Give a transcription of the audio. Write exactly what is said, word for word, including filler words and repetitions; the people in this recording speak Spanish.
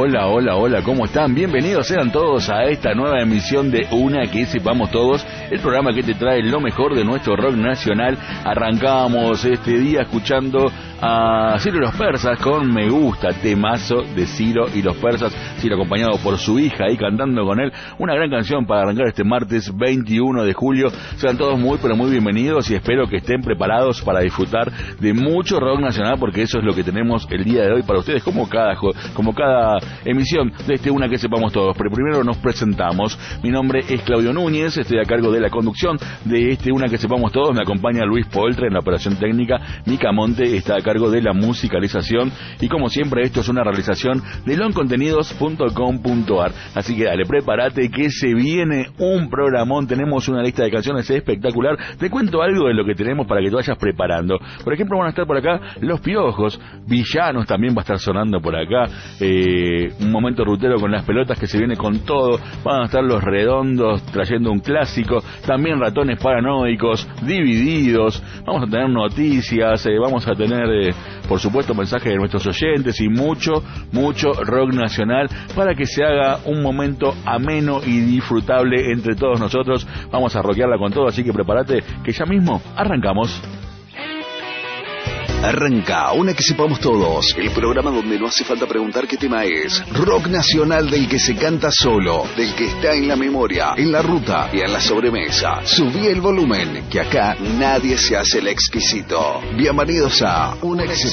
Hola, hola, hola, ¿cómo están? Bienvenidos sean todos a esta nueva emisión de Una que sepamos todos, el programa que te trae lo mejor de nuestro rock nacional. Arrancamos este día escuchando a Ciro y los Persas con Me Gusta, temazo de Ciro y los Persas, Ciro acompañado por su hija ahí cantando con él, una gran canción para arrancar este martes veintiuno de julio. Sean todos muy pero muy bienvenidos y espero que estén preparados para disfrutar de mucho rock nacional, porque eso es lo que tenemos el día de hoy para ustedes, como cada como cada emisión de este Una que sepamos todos. Pero primero nos presentamos. Mi nombre es Claudio Núñez, estoy a cargo de la conducción de este Una que sepamos todos. Me acompaña Luis Poltre en la operación técnica. Mica Monte está a cargo de la musicalización y como siempre esto es una realización de loncontenidos punto com punto ar. Así que dale, prepárate que se viene un programón. Tenemos una lista de canciones espectacular. Te cuento algo de lo que tenemos para que te vayas preparando. Por ejemplo, van a estar por acá Los Piojos, Villanos también va a estar sonando por acá. Eh, un momento rutero con las pelotas que se viene con todo. Van a estar Los Redondos trayendo un clásico. También Ratones Paranoicos, Divididos. Vamos a tener noticias, eh, vamos a tener eh, por supuesto mensajes de nuestros oyentes y mucho, mucho rock nacional para que se haga un momento ameno y disfrutable entre todos nosotros. Vamos a rockearla con todo, así que prepárate que ya mismo arrancamos. Arranca Una que sepamos todos, el programa donde no hace falta preguntar qué tema es. Rock nacional del que se canta solo, del que está en la memoria, en la ruta y en la sobremesa. Subí el volumen, que acá nadie se hace el exquisito. Bienvenidos a Una que sepamos